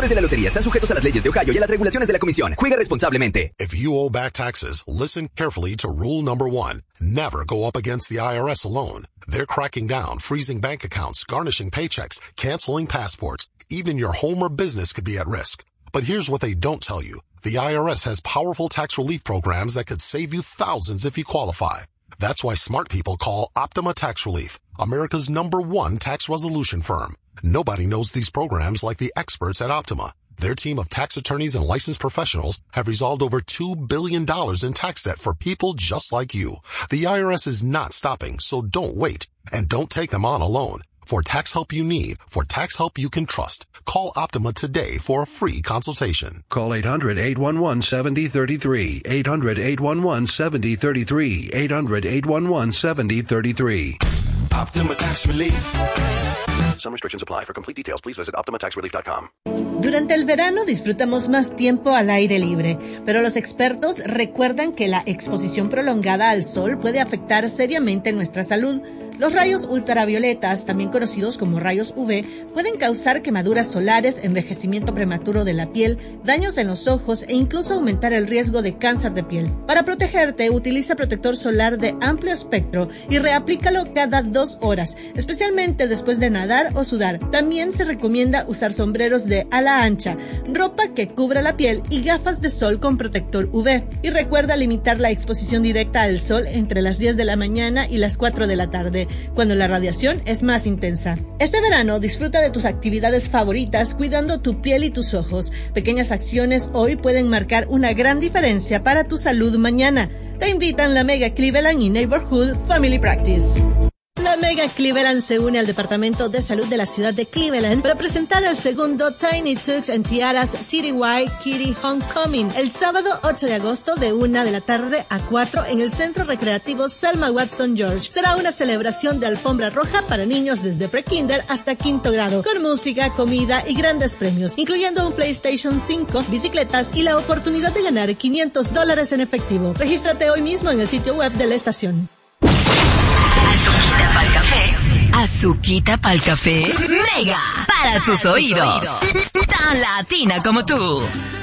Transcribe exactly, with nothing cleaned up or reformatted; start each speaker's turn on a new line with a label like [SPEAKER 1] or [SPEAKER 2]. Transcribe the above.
[SPEAKER 1] de la lotería están sujetos a las leyes de Ohio y a las regulaciones de la comisión. Juega responsablemente.
[SPEAKER 2] If you owe back taxes, listen carefully to rule number one. Never go up against the I R S alone. They're cracking down, freezing bank accounts, garnishing paychecks, canceling passports. Even your home or business could be at risk. But here's what they don't tell you. The I R S has powerful tax relief programs that could save you thousands if you qualify. That's why smart people call Optima Tax Relief, America's number one tax resolution firm. Nobody knows these programs like the experts at Optima. Their team of tax attorneys and licensed professionals have resolved over two billion dollars in tax debt for people just like you. The I R S is not stopping, so don't wait. And don't take them on alone. For tax help you need, for tax help you can trust, call Optima today for a free consultation.
[SPEAKER 3] Call eight hundred, eight one one, seven zero three three. eight hundred, eight one one, seven zero three three. eight hundred, eight one one, seven zero three three.
[SPEAKER 4] Optima Tax Relief.
[SPEAKER 2] Some restrictions apply. For complete details, please visit optima tax relief dot com.
[SPEAKER 5] Durante el verano disfrutamos más tiempo al aire libre, pero los expertos recuerdan que la exposición prolongada al sol puede afectar seriamente nuestra salud. Los rayos ultravioletas, también conocidos como rayos U V, pueden causar quemaduras solares, envejecimiento prematuro de la piel, daños en los ojos e incluso aumentar el riesgo de cáncer de piel. Para protegerte, utiliza protector solar de amplio espectro y reaplícalo cada dos horas, especialmente después de nadar o sudar. También se recomienda usar sombreros de ala ancha, ropa que cubra la piel y gafas de sol con protector U V. Y recuerda limitar la exposición directa al sol entre las diez de la mañana y las cuatro de la tarde, cuando la radiación es más intensa. Este verano disfruta de tus actividades favoritas cuidando tu piel y tus ojos. Pequeñas acciones hoy pueden marcar una gran diferencia para tu salud mañana. Te invitan la Mega Cleveland y Neighborhood Family Practice. La Mega Cleveland se une al Departamento de Salud de la ciudad de Cleveland para presentar el segundo Tiny Tux and Tiaras Citywide Kitty Homecoming el sábado ocho de agosto de una de la tarde a cuatro en el Centro Recreativo Selma Watson George. Será una celebración de alfombra roja para niños desde pre-kinder hasta quinto grado, con música, comida y grandes premios, incluyendo un PlayStation cinco, bicicletas y la oportunidad de ganar quinientos dólares en efectivo. Regístrate hoy mismo en el sitio web de la estación.
[SPEAKER 6] Azuquita pa'l café. Azuquita pa'l café. Mega. Para tus oídos. Tan latina como tú.